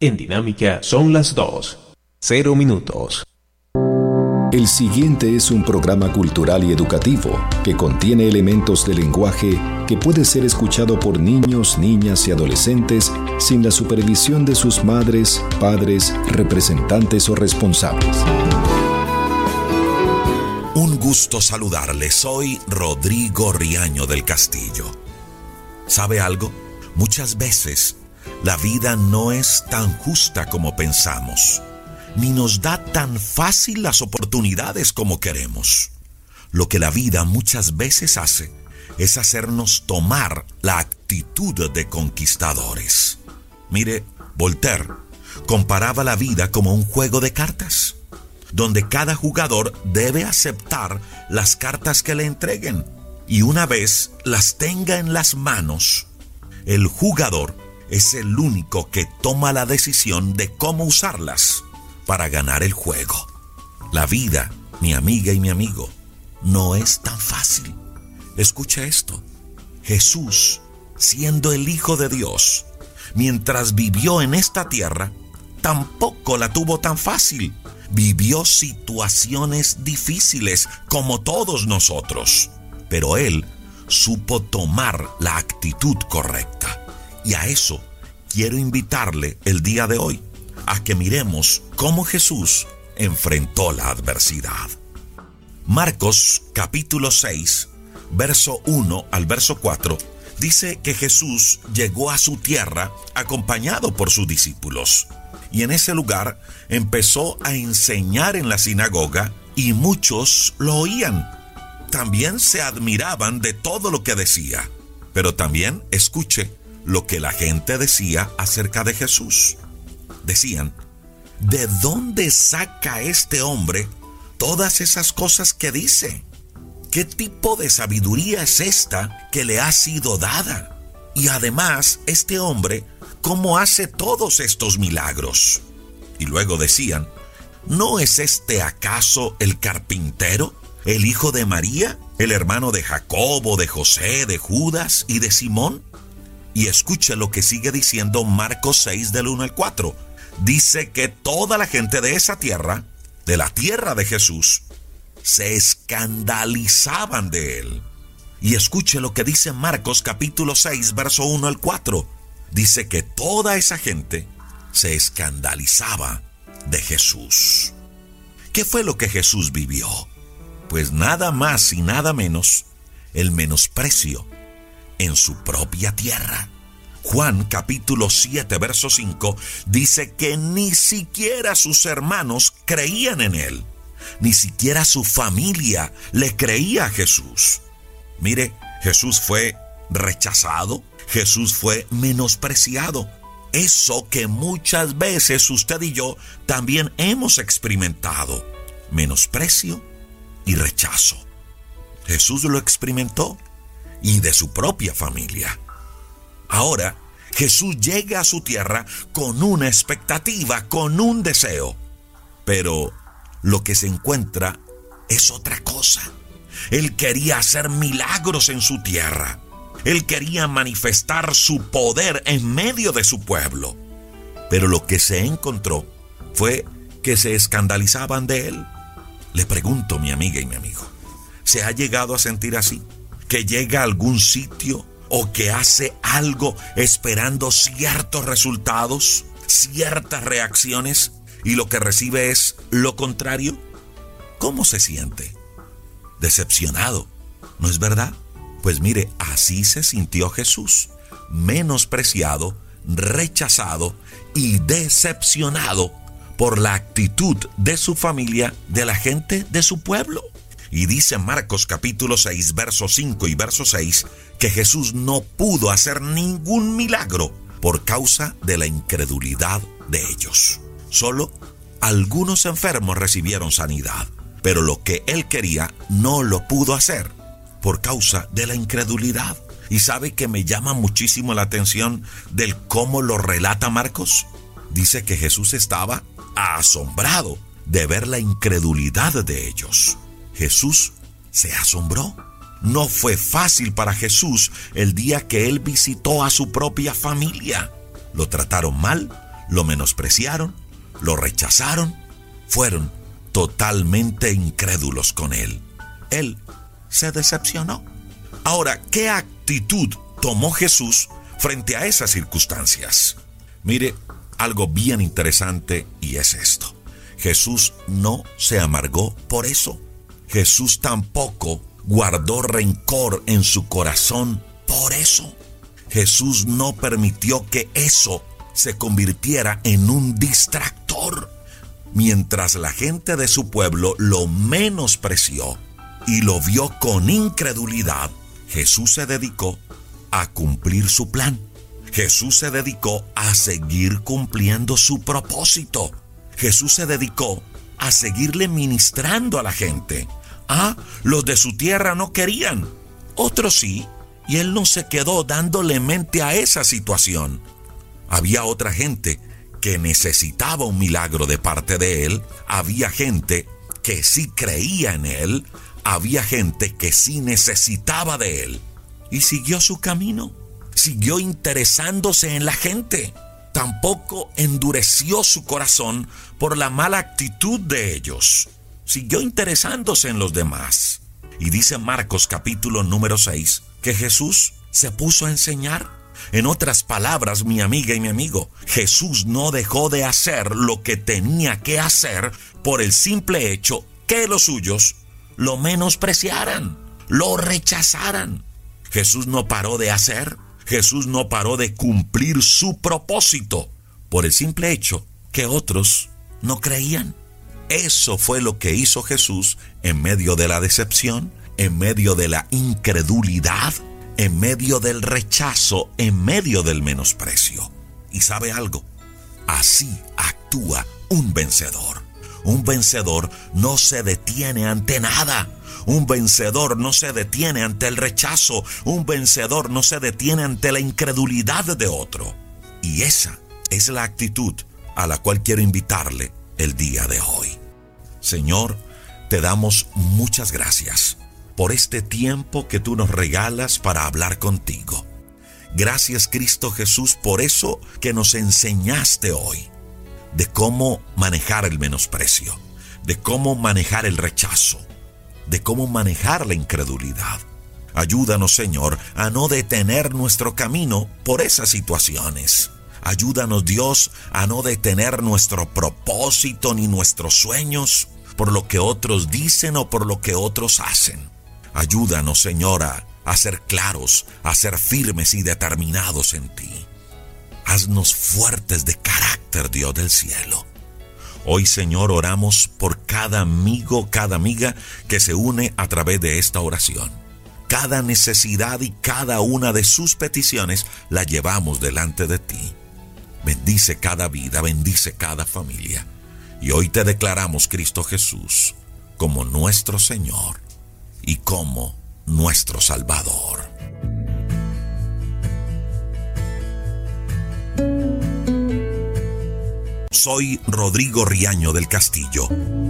En Dinámica son las 2:00. El siguiente es un programa cultural y educativo que contiene elementos de lenguaje que puede ser escuchado por niños, niñas y adolescentes sin la supervisión de sus madres, padres, representantes o responsables. Un gusto saludarle. Soy Rodrigo Riaño del Castillo. ¿Sabe algo? Muchas veces la vida no es tan justa como pensamos, ni nos da tan fácil las oportunidades como queremos. Lo que la vida muchas veces hace es hacernos tomar la actitud de conquistadores. Mire, Voltaire comparaba la vida como un juego de cartas, donde cada jugador debe aceptar las cartas que le entreguen, y una vez las tenga en las manos, el jugador es el único que toma la decisión de cómo usarlas para ganar el juego. La vida, mi amiga y mi amigo, no es tan fácil. Escucha esto. Jesús, siendo el Hijo de Dios, mientras vivió en esta tierra, tampoco la tuvo tan fácil. Vivió situaciones difíciles como todos nosotros, pero Él supo tomar la actitud correcta. Y a eso quiero invitarle el día de hoy, a que miremos cómo Jesús enfrentó la adversidad. Marcos capítulo 6, verso 1 al verso 4, dice que Jesús llegó a su tierra acompañado por sus discípulos. Y en ese lugar empezó a enseñar en la sinagoga y muchos lo oían. También se admiraban de todo lo que decía. Pero también escuche lo que la gente decía acerca de Jesús. Decían: ¿de dónde saca este hombre todas esas cosas que dice? ¿Qué tipo de sabiduría es esta que le ha sido dada? Y además, este hombre, ¿cómo hace todos estos milagros? Y luego decían: ¿no es este acaso el carpintero, el hijo de María, el hermano de Jacobo, de José, de Judas y de Simón? Y escuche lo que sigue diciendo Marcos 6 del 1 al 4. Dice que toda la gente de esa tierra, de la tierra de Jesús, se escandalizaban de él. Y escuche lo que dice Marcos capítulo 6, verso 1 al 4. Dice que toda esa gente se escandalizaba de Jesús. ¿Qué fue lo que Jesús vivió? Pues nada más y nada menos el menosprecio en su propia tierra. Juan capítulo 7, verso 5 dice que ni siquiera sus hermanos creían en él. Ni siquiera su familia le creía a Jesús. Mire, Jesús fue rechazado, Jesús fue menospreciado. Eso que muchas veces usted y yo también hemos experimentado: menosprecio y rechazo. Jesús lo experimentó, y de su propia familia. Ahora, Jesús llega a su tierra con una expectativa, con un deseo. Pero lo que se encuentra es otra cosa. Él quería hacer milagros en su tierra. Él quería manifestar su poder en medio de su pueblo. Pero lo que se encontró fue que se escandalizaban de él. Le pregunto, mi amiga y mi amigo, ¿se ha llegado a sentir así? ¿Que llega a algún sitio o que hace algo esperando ciertos resultados, ciertas reacciones, y lo que recibe es lo contrario? ¿Cómo se siente? Decepcionado, ¿no es verdad? Pues mire, así se sintió Jesús, menospreciado, rechazado y decepcionado por la actitud de su familia, de la gente de su pueblo. Y dice Marcos capítulo 6, verso 5 y verso 6, que Jesús no pudo hacer ningún milagro por causa de la incredulidad de ellos. Solo algunos enfermos recibieron sanidad, pero lo que él quería no lo pudo hacer por causa de la incredulidad. ¿Y sabe que me llama muchísimo la atención del cómo lo relata Marcos? Dice que Jesús estaba asombrado de ver la incredulidad de ellos. Jesús se asombró. No fue fácil para Jesús el día que él visitó a su propia familia. Lo trataron mal, lo menospreciaron, lo rechazaron, fueron totalmente incrédulos con él. Él se decepcionó. Ahora, ¿qué actitud tomó Jesús frente a esas circunstancias? Mire, algo bien interesante y es esto. Jesús no se amargó por eso. Jesús tampoco guardó rencor en su corazón por eso. Jesús no permitió que eso se convirtiera en un distractor. Mientras la gente de su pueblo lo menospreció y lo vio con incredulidad, Jesús se dedicó a cumplir su plan. Jesús se dedicó a seguir cumpliendo su propósito. Jesús se dedicó a seguirle ministrando a la gente. Los de su tierra no querían, otros sí, y él no se quedó dándole mente a esa situación. Había otra gente que necesitaba un milagro de parte de él, había gente que sí creía en él, había gente que sí necesitaba de él, y siguió su camino, siguió interesándose en la gente. Tampoco endureció su corazón por la mala actitud de ellos. Siguió interesándose en los demás. Y dice Marcos capítulo número 6 que Jesús se puso a enseñar. En otras palabras, mi amiga y mi amigo, Jesús no dejó de hacer lo que tenía que hacer por el simple hecho que los suyos lo menospreciaran, lo rechazaran. Jesús no paró de hacer, Jesús no paró de cumplir su propósito por el simple hecho que otros no creían. Eso fue lo que hizo Jesús en medio de la decepción, en medio de la incredulidad, en medio del rechazo, en medio del menosprecio. ¿Y sabe algo? Así actúa un vencedor. Un vencedor no se detiene ante nada. Un vencedor no se detiene ante el rechazo. Un vencedor no se detiene ante la incredulidad de otro. Y esa es la actitud a la cual quiero invitarle el día de hoy. Señor, te damos muchas gracias por este tiempo que tú nos regalas para hablar contigo. Gracias, Cristo Jesús, por eso que nos enseñaste hoy, de cómo manejar el menosprecio, de cómo manejar el rechazo, de cómo manejar la incredulidad. Ayúdanos, Señor, a no detener nuestro camino por esas situaciones. Ayúdanos, Dios, a no detener nuestro propósito ni nuestros sueños por lo que otros dicen o por lo que otros hacen. Ayúdanos, Señor, a ser claros, a ser firmes y determinados en ti. Haznos fuertes de carácter, Dios del cielo. Hoy, Señor, oramos por cada amigo, cada amiga que se une a través de esta oración. Cada necesidad y cada una de sus peticiones la llevamos delante de ti. Bendice cada vida, bendice cada familia. Y hoy te declaramos, Cristo Jesús, como nuestro Señor y como nuestro Salvador. Soy Rodrigo Riaño del Castillo.